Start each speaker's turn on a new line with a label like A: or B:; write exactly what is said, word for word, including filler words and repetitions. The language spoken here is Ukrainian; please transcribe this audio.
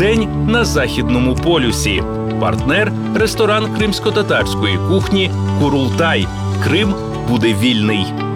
A: День на Західному полюсі. Партнер – ресторан кримсько-татарської кухні «Курултай». Крим буде вільний.